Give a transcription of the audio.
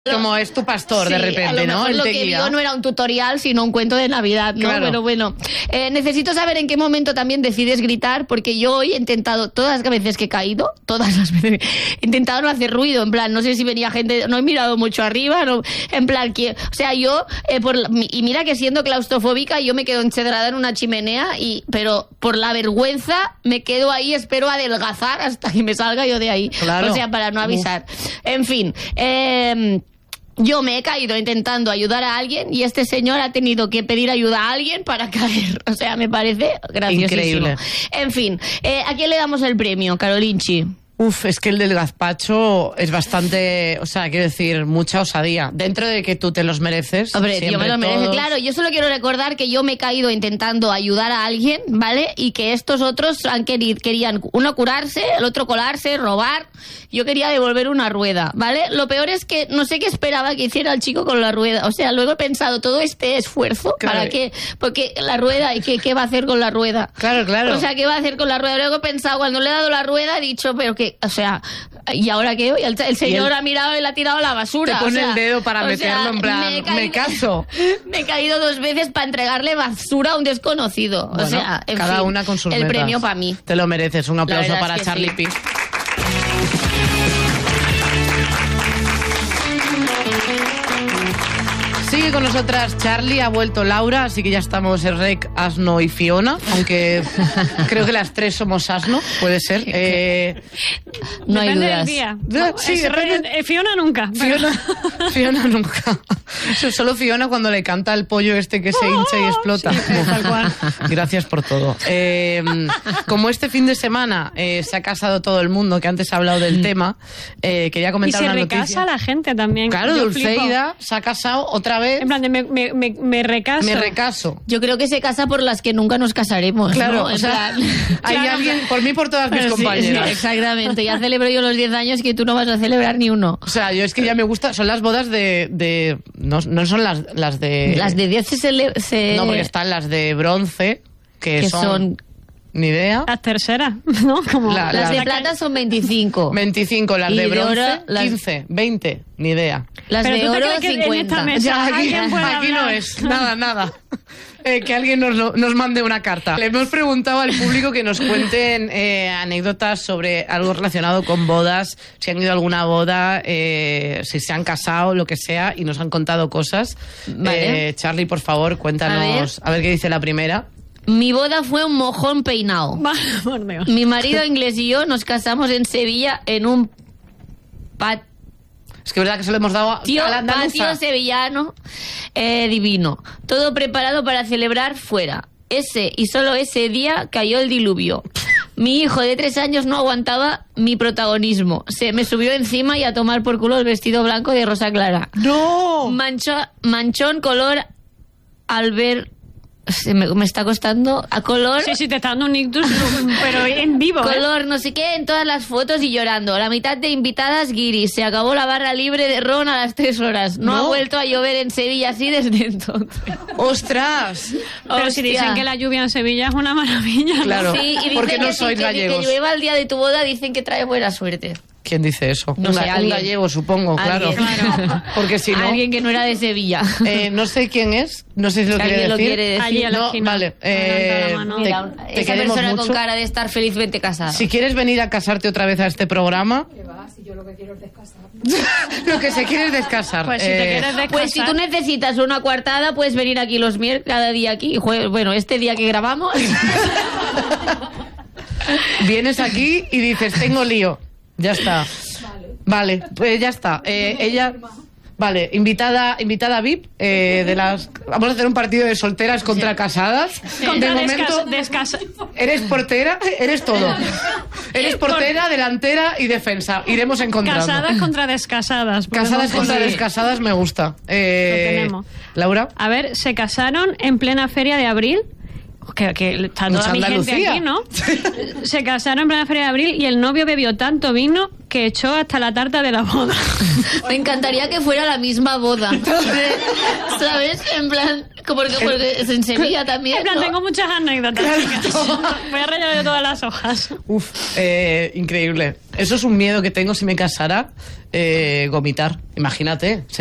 Como es tu pastor, sí, de repente, ¿no? Lo que vio no era un tutorial, sino un cuento de Navidad, ¿no? Claro. Pero bueno, necesito saber en qué momento también decides gritar, porque yo hoy he intentado, todas las veces que he caído, he intentado no hacer ruido, en plan, no sé si venía gente, no he mirado mucho arriba, no, en plan, o sea, yo, y mira que siendo claustrofóbica, yo me quedo encedrada en una chimenea, pero por la vergüenza me quedo ahí, espero adelgazar hasta que me salga yo de ahí. Claro. O sea, para no avisar. En fin, yo me he caído intentando ayudar a alguien y este señor ha tenido que pedir ayuda a alguien para caer. O sea, me parece graciosísimo. Increíble. En fin, ¿a quién le damos el premio, Carolinchi? Es que el del gazpacho es bastante, o sea, quiero decir, mucha osadía. Dentro de que tú te los mereces. Hombre, yo me los merezco, claro. Yo solo quiero recordar que yo me he caído intentando ayudar a alguien, ¿vale? Y que estos otros querían, uno curarse, el otro colarse, robar. Yo quería devolver una rueda, ¿vale? Lo peor es que no sé qué esperaba que hiciera el chico con la rueda. O sea, luego he pensado, todo este esfuerzo, claro. ¿Para qué? Porque la rueda, ¿y qué va a hacer con la rueda? Claro. O sea, ¿qué va a hacer con la rueda? Luego he pensado, cuando le he dado la rueda, he dicho, pero que, o sea, ¿y ahora qué? El señor ha mirado y le ha tirado a la basura. Te pone el dedo para meterlo en plan, me caso. Me he caído 2 veces para entregarle basura a un desconocido. Bueno, o sea, en cada fin, una con sus el metas. Premio para mí. Te lo mereces. Un aplauso para Charlie sí. Pi. Sigue con nosotras Charlie, ha vuelto Laura, así que ya estamos Rec, Asno y Fiona, aunque creo que las 3 somos Asno, puede ser. No hay depende dudas. Del día. Sí, Fiona nunca. Fiona nunca. Solo Fiona cuando le canta el pollo este que se hincha y explota. Sí, tal cual. Gracias por todo. Como este fin de semana se ha casado todo el mundo, que antes ha hablado del tema, quería comentar una noticia. Y se recasa la gente también. Claro, Dulceida se ha casado otra vez. En plan de me recaso. Me recaso. Yo creo que se casa por las que nunca nos casaremos. Claro, ¿no? o sea, hay alguien, por mí, por todas mis compañeras. Sí, exactamente. Ya celebro yo los 10 años que tú no vas a celebrar ni uno. O sea, yo es que ya me gusta, son las bodas de no son las de... Las de 10 No, porque están las de bronce, que son... Ni idea. Las terceras, ¿no? Como las de plata son 25. 25, las de bronce, oro, 15, 20, ni idea. Las de oro, 50. Ya, aquí no es, nada. Que alguien nos mande una carta. Le hemos preguntado al público que nos cuenten anécdotas sobre algo relacionado con bodas, si han ido a alguna boda, si se han casado, lo que sea, y nos han contado cosas. Vale. Charlie, por favor, cuéntanos, a ver qué dice la primera. Mi boda fue un mojón peinado. Por Dios. Mi marido inglés y yo nos casamos en Sevilla en un patio. Es que es verdad que se lo hemos dado a la andaluza. Patio sevillano divino. Todo preparado para celebrar fuera. Ese y solo ese día cayó el diluvio. Mi hijo de 3 años no aguantaba mi protagonismo. Se me subió encima y a tomar por culo el vestido blanco de rosa clara. ¡No! Manchón color al ver... Me está costando a color. Sí, te está dando un ictus, pero en vivo. Color, no sé qué, en todas las fotos y llorando. La mitad de invitadas guiris. Se acabó la barra libre de ron a las 3 horas. No ha vuelto a llover en Sevilla así desde entonces. ¡Ostras! Pero si dicen que la lluvia en Sevilla es una maravilla, ¿no? Claro, sí, y porque no sois gallegos. Que llueva el día de tu boda dicen que trae buena suerte. ¿Quién dice eso? No sé, un gallego, supongo, claro. Porque si no... Alguien que no era de Sevilla. No sé quién es, no sé si lo quiere decir. Lo quiere decir. Allí a la esquina. Vale. Mira, esa persona mucho. Con cara de estar felizmente casada. Si quieres venir a casarte otra vez a este programa... Si yo lo que quiero es descasar. Lo que se quiere es descasar. Pues si te quieres descasar... Pues si tú necesitas una coartada, puedes venir aquí los miércoles, cada día aquí. Bueno, este día que grabamos... Vienes aquí y dices, tengo lío. Ya está. Vale, pues ya está. Ella... Vale, invitada VIP de las... Vamos a hacer un partido de solteras contra casadas. Contra de momento, eres portera, eres todo. Eres portera, delantera y defensa. Iremos encontrando. Casadas contra descasadas. Casadas contra descasadas me gusta. Lo tenemos. Laura. A ver, se casaron en plena feria de abril. Que está toda mi gente aquí, ¿no? Se casaron en plena feria de abril y el novio bebió tanto vino que echó hasta la tarta de la boda. Me encantaría que fuera la misma boda. ¿Sabes? En plan, porque es en Sevilla también. En plan, ¿no? tengo muchas anécdotas. Voy a rellenar de todas las hojas. Increíble. Eso es un miedo que tengo si me casara, vomitar. Imagínate.